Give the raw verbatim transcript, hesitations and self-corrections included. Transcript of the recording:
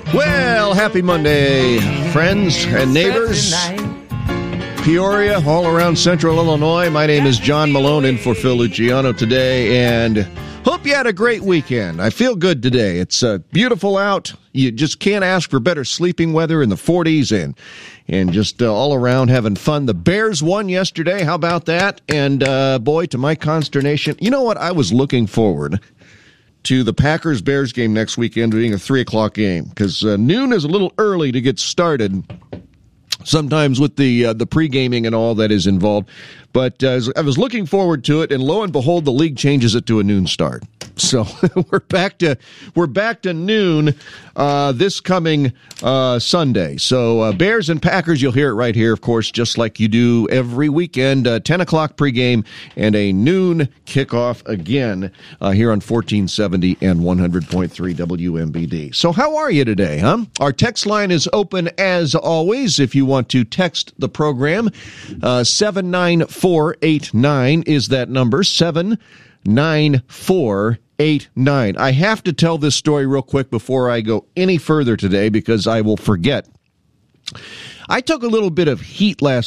Well, happy Monday, friends and neighbors. Peoria, all around central Illinois. My name is John Malone in for Phil Luciano today, and hope you had a great weekend. I feel good today. It's uh, beautiful out. You just can't ask for better sleeping weather in the forties and and just uh, all around having fun. The Bears won yesterday. How about that? And uh, boy, to my consternation, you know what? I was looking forward to the Packers-Bears game next weekend being a three o'clock game because uh, noon is a little early to get started. Sometimes with the uh, the pre-gaming and all that is involved. But uh, I was looking forward to it, and lo and behold, the league changes it to a noon start. So we're back to we're back to noon uh, this coming uh, Sunday. So uh, Bears and Packers, you'll hear it right here, of course, just like you do every weekend. Uh, ten o'clock pregame and a noon kickoff again uh, here on fourteen seventy and one hundred point three W M B D. So how are you today, huh? Our text line is open as always. If you want to text the program, uh, seven nine four eight nine is that number, seven nine four eight nine. I have to tell this story real quick before I go any further today because I will forget. I took a little bit of heat last